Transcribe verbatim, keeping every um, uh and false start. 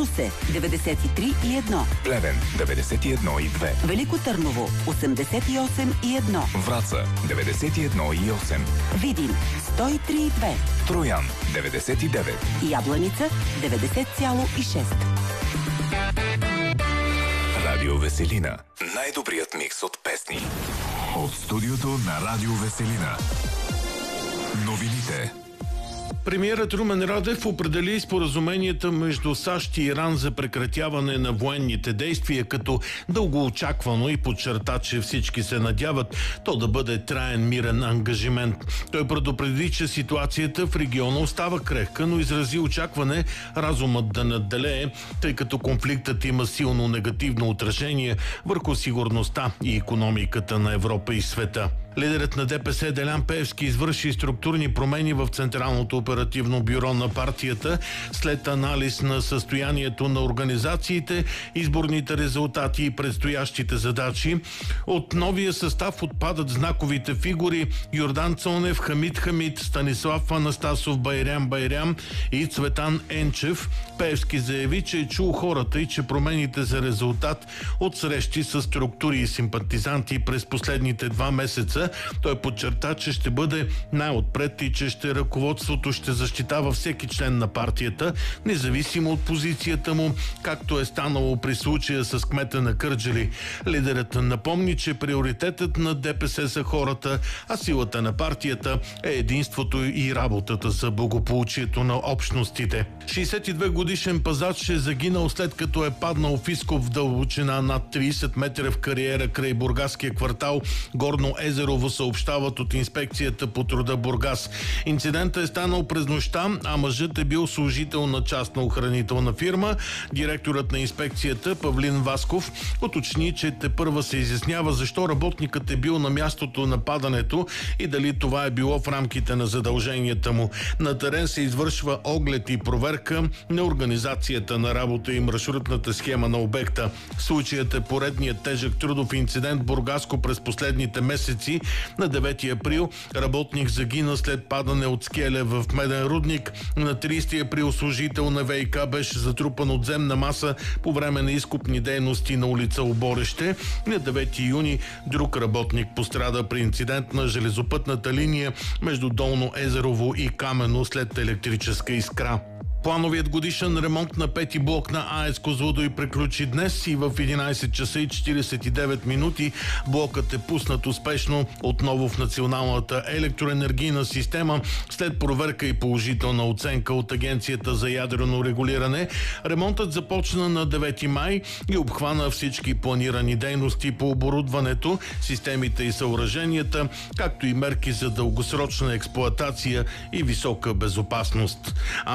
Русе деветдесет и три и едно, Плевен деветдесет и едно и две, Велико Търново осемдесет и осем и едно, Враца деветдесет и едно и осем, Видин сто и три и две, Троян деветдесет и девет, Ябланица деветдесет цяло и шест. Радио Веселина. Най-добрият микс от песни. От студиото на Радио Веселина. Новините. Премиерът Румен Радев определи споразуменията между САЩ и Иран за прекратяване на военните действия като дългоочаквано и подчерта, че всички се надяват то да бъде траен мирен ангажимент. Той предупреди, че ситуацията в региона остава крехка, но изрази очакване разумът да надделее, тъй като конфликтът има силно негативно отражение върху сигурността и икономиката на Европа и света. Лидерът на ДПС Делян Пеевски извърши структурни промени в Централното оперативно бюро на партията след анализ на състоянието на организациите, изборните резултати и предстоящите задачи. От новия състав отпадат знаковите фигури Йордан Цонев, Хамид Хамид, Станислав Анастасов, Байрям Байрям и Цветан Енчев. Пеевски заяви, че е чул хората и че промените за резултат от срещи с структури и симпатизанти през последните два месеца. Той подчерта, че ще бъде най-отпред и че ще ръководството ще защитава всеки член на партията, независимо от позицията му, както е станало при случая с кмета на Кърджали. Лидерът напомни, че приоритетът на ДПС са хората, а силата на партията е единството и работата за благополучието на общностите. шейсет и две годишен пазач е загинал след като е паднал в изкоп в дълбочина над трийсет метра в кариера край бургаския квартал Горно Езерово, съобщават от инспекцията по труда Бургас. Инцидентът е станал през нощта, а мъжът е бил служител на частна охранителна фирма. Директорът на инспекцията Павлин Васков уточни, че тепърва се изяснява защо работникът е бил на мястото на падането и дали това е било в рамките на задълженията му. На терен се извършва оглед и проверка на организацията на работа и маршрутната схема на обекта. Случаят е поредният тежък трудов инцидент в Бургаско през последните месеци. На девети април работник загина след падане от скеле в меден рудник. На трийсети април служител на ВиК беше затрупан от земна маса по време на изкопни дейности на улица Обореще. На девети юни друг работник пострада при инцидент на железопътната линия между Долно Езерово и Камено след електрическа искра. Плановият годишен ремонт на пети блок на АЕЦ Козлодуй приключи днес и в единайсет часа и четирийсет и девет минути блокът е пуснат успешно отново в Националната електроенергийна система след проверка и положителна оценка от Агенцията за ядрено регулиране. Ремонтът започна на девети май и обхвана всички планирани дейности по оборудването, системите и съоръженията, както и мерки за дългосрочна експлоатация и висока безопасност.